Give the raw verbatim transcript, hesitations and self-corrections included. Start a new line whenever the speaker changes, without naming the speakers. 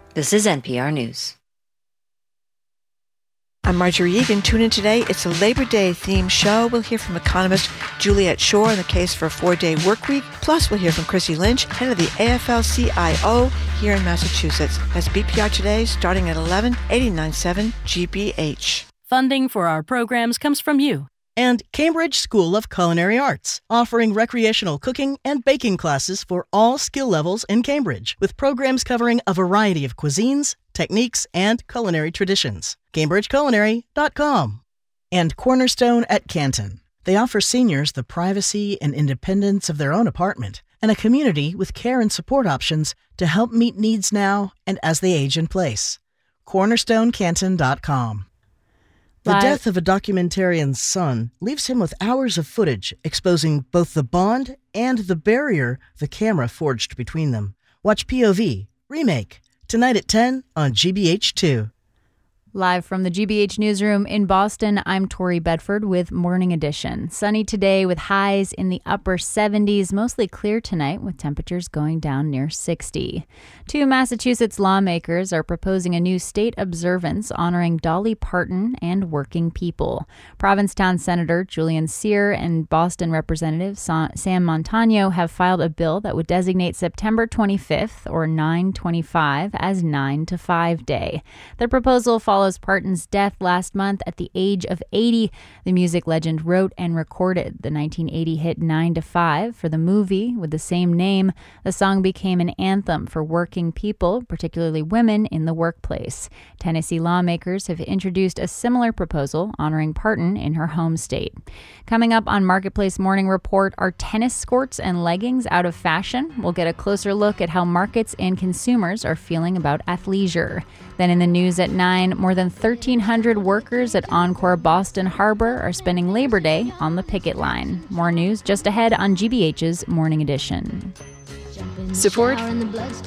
This is N P R News.
I'm Marjorie Egan. Tune in today. It's a Labor Day themed show. We'll hear from economist Juliet Schor on the case for a four-day work week. Plus, we'll hear from Chrissy Lynch, head of the A F L C I O here in Massachusetts. That's B P R Today, starting at eleven, eighty-nine point seven G B H.
Funding for our programs comes from you.
And Cambridge School of Culinary Arts, offering recreational cooking and baking classes for all skill levels in Cambridge, with programs covering a variety of cuisines, techniques, and culinary traditions. Cambridge Culinary dot com. And Cornerstone at Canton. They offer seniors the privacy and independence of their own apartment and a community with care and support options to help meet needs now and as they age in place. Cornerstone Canton dot com. The
Live.
death of a documentarian's son leaves him with hours of footage exposing both the bond and the barrier the camera forged between them. Watch P O V Remake tonight at ten on G B H two.
Live from the G B H newsroom in Boston, I'm Tori Bedford with Morning Edition. Sunny today with highs in the upper seventies, mostly clear tonight with temperatures going down near sixty. Two Massachusetts lawmakers are proposing a new state observance honoring Dolly Parton and working people. Provincetown Senator Julian Cyr and Boston Representative Sam Montano have filed a bill that would designate September twenty-fifth or nine twenty-five as nine to five day. The proposal follows Parton's death last month at the age of eighty. The music legend wrote and recorded the nineteen eighty hit nine to five for the movie with the same name. The song became an anthem for working people, particularly women, in the workplace. Tennessee lawmakers have introduced a similar proposal honoring Parton in her home state. Coming up on Marketplace Morning Report, are tennis skirts and leggings out of fashion? We'll get a closer look at how markets and consumers are feeling about athleisure. Then in the news at nine, more than thirteen hundred workers at Encore Boston Harbor are spending Labor Day on the picket line. More news just ahead on G B H's Morning Edition.
Support